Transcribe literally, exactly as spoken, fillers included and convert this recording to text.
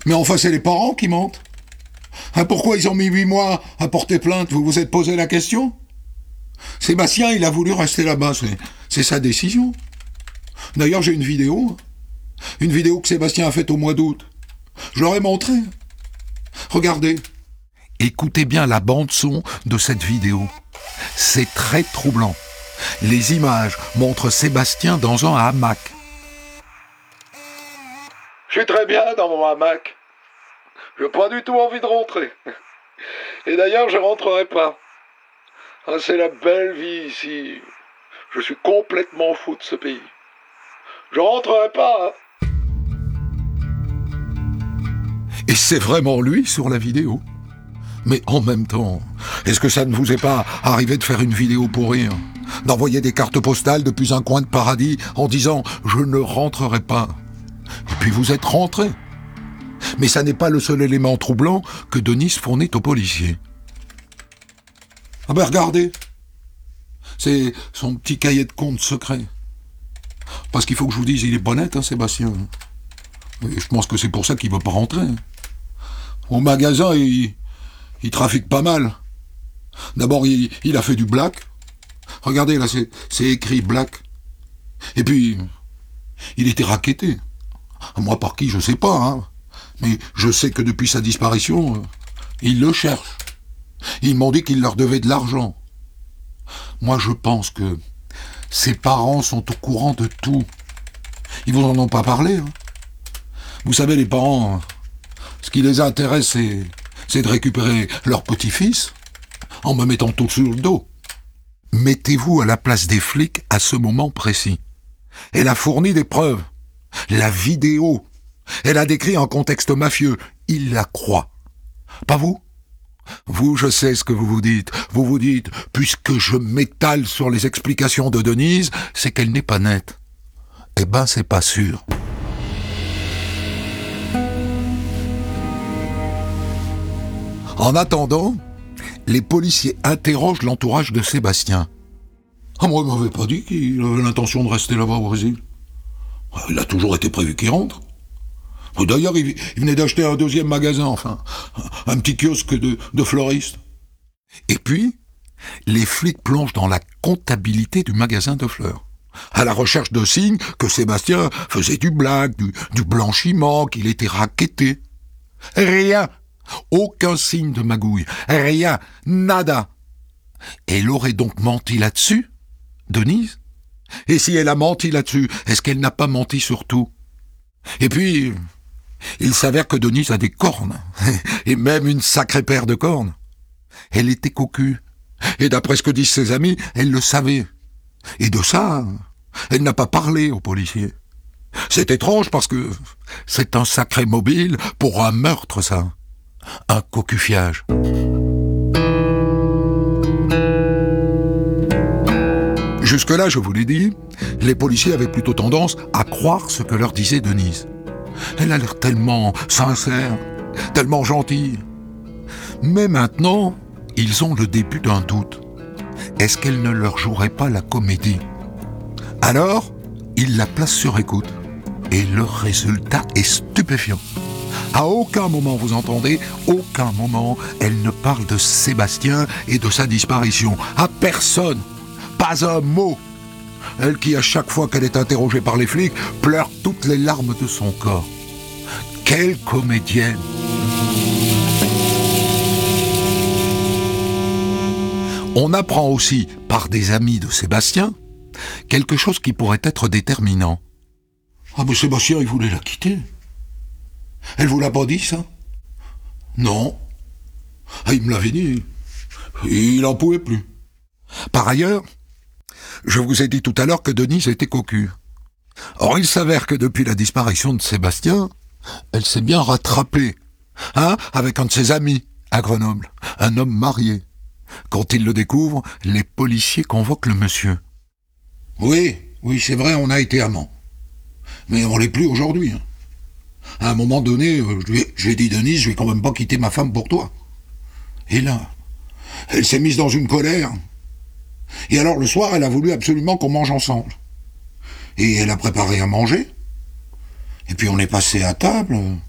Mais enfin, c'est les parents qui mentent. Hein, pourquoi ils ont mis huit mois à porter plainte? Vous vous êtes posé la question? Sébastien, il a voulu rester là-bas, c'est, c'est sa décision. D'ailleurs, j'ai une vidéo. Une vidéo que Sébastien a faite au mois d'août. Je leur ai montré. Regardez. Écoutez bien la bande-son de cette vidéo. C'est très troublant. Les images montrent Sébastien dans un hamac. Je suis très bien dans mon hamac. Je n'ai pas du tout envie de rentrer. Et d'ailleurs, je ne rentrerai pas. Ah, c'est la belle vie ici. Je suis complètement fou de ce pays. Je rentrerai pas. Hein. Et c'est vraiment lui sur la vidéo. Mais en même temps, est-ce que ça ne vous est pas arrivé de faire une vidéo pour rire? D'envoyer des cartes postales depuis un coin de paradis en disant « je ne rentrerai pas ». Et puis vous êtes rentré. Mais ça n'est pas le seul élément troublant que Denise fournit aux policiers. Ah ben regardez, c'est son petit cahier de compte secret. Parce qu'il faut que je vous dise, il est pas net, hein, Sébastien. Et je pense que c'est pour ça qu'il veut pas rentrer. Au magasin, il, il trafique pas mal. D'abord, il, il a fait du black. Regardez, là, c'est, c'est écrit black. Et puis, il était racketté. Moi, par qui, je sais pas, hein. Mais je sais que depuis sa disparition, euh, ils le cherchent. Ils m'ont dit qu'il leur devait de l'argent. Moi, je pense que ses parents sont au courant de tout. Ils vous en ont pas parlé. Hein. Vous savez, les parents, ce qui les intéresse, c'est, c'est de récupérer leur petit-fils en me mettant tout sur le dos. Mettez-vous à la place des flics à ce moment précis. Elle a fourni des preuves. La vidéo. Elle a décrit un contexte mafieux. Il la croit. Pas vous ? Vous, je sais ce que vous vous dites. Vous vous dites, puisque je m'étale sur les explications de Denise, c'est qu'elle n'est pas nette. Eh ben, c'est pas sûr. En attendant, les policiers interrogent l'entourage de Sébastien. Ah, moi, il m'avait pas dit qu'il avait l'intention de rester là-bas au Brésil. Il a toujours été prévu qu'il rentre. D'ailleurs, il, il venait d'acheter un deuxième magasin, enfin, un petit kiosque de, de fleuriste. Et puis, les flics plongent dans la comptabilité du magasin de fleurs, à la recherche de signes que Sébastien faisait du blague, du, du blanchiment, qu'il était racketté. Rien, aucun signe de magouille, rien, nada. Elle aurait donc menti là-dessus, Denise? Et si elle a menti là-dessus, est-ce qu'elle n'a pas menti sur tout? Et puis, il s'avère que Denise a des cornes, et même une sacrée paire de cornes. Elle était cocue, et d'après ce que disent ses amis, elle le savait. Et de ça, elle n'a pas parlé aux policiers. C'est étrange parce que c'est un sacré mobile pour un meurtre, ça. Un cocufiage. Jusque-là, je vous l'ai dit, les policiers avaient plutôt tendance à croire ce que leur disait Denise. Elle a l'air tellement sincère, tellement gentille. Mais maintenant, ils ont le début d'un doute. Est-ce qu'elle ne leur jouerait pas la comédie? Alors, ils la placent sur écoute. Et le résultat est stupéfiant. À aucun moment, vous entendez, aucun moment, elle ne parle de Sébastien et de sa disparition. À personne. Pas un mot. Elle qui, à chaque fois qu'elle est interrogée par les flics, pleure toutes les larmes de son corps. Quelle comédienne! On apprend aussi, par des amis de Sébastien, quelque chose qui pourrait être déterminant. Ah mais Sébastien, il voulait la quitter. Elle vous l'a pas dit, ça? Non. Ah, il me l'avait dit. Il n'en pouvait plus. Par ailleurs, je vous ai dit tout à l'heure que Denise était cocu. Or, il s'avère que depuis la disparition de Sébastien, elle s'est bien rattrapée, hein, avec un de ses amis à Grenoble, un homme marié. Quand ils le découvrent, les policiers convoquent le monsieur. Oui, oui, c'est vrai, on a été amants. Mais on l'est plus aujourd'hui. Hein. À un moment donné, je lui ai, je lui ai dit, Denise, je vais quand même pas quitter ma femme pour toi. Et là, elle s'est mise dans une colère. Et alors, le soir, elle a voulu absolument qu'on mange ensemble. Et elle a préparé à manger. Et puis, on est passé à table.